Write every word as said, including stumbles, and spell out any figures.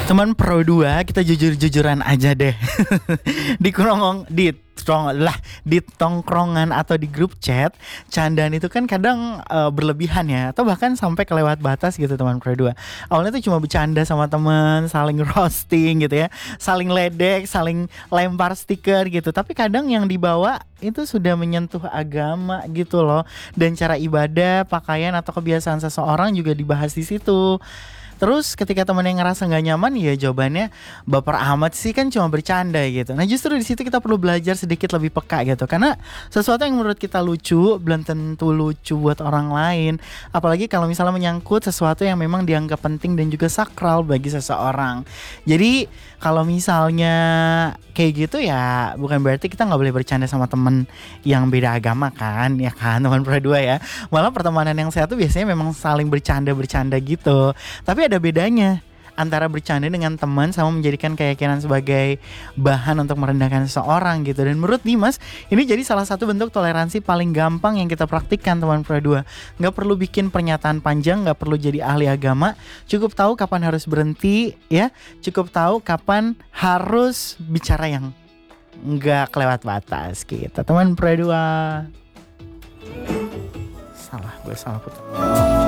Teman Pro dua, kita jujur-jujuran aja deh. Di kerongkong di strong lah di tongkrongan atau di grup chat, candaan itu kan kadang eh, berlebihan ya, atau bahkan sampai kelewat batas gitu teman Pro dua. Awalnya tuh cuma bercanda sama teman, saling roasting gitu ya, saling ledek, saling lempar stiker gitu. Tapi kadang yang dibawa itu sudah menyentuh agama gitu loh, dan cara ibadah, pakaian atau kebiasaan seseorang juga dibahas di situ. Terus ketika temen yang ngerasa nggak nyaman, ya jawabannya baper amat sih, kan cuma bercanda gitu. Nah justru di situ kita perlu belajar sedikit lebih peka gitu, karena sesuatu yang menurut kita lucu belum tentu lucu buat orang lain. Apalagi kalau misalnya menyangkut sesuatu yang memang dianggap penting dan juga sakral bagi seseorang. Jadi kalau misalnya kayak gitu ya bukan berarti kita nggak boleh bercanda sama temen yang beda agama kan, ya kan teman berdua ya. Malah pertemanan yang sehat tuh biasanya memang saling bercanda-bercanda gitu. Tapi ada bedanya antara bercanda dengan teman sama menjadikan keyakinan sebagai bahan untuk merendahkan seseorang gitu. Dan menurut Dimas, ini jadi salah satu bentuk toleransi paling gampang yang kita praktikkan teman Pro dua. Gak perlu bikin pernyataan panjang, gak perlu jadi ahli agama. Cukup tahu kapan harus berhenti ya. Cukup tahu kapan harus bicara yang gak kelewat batas gitu teman Pro dua. Salah, gue salah putar.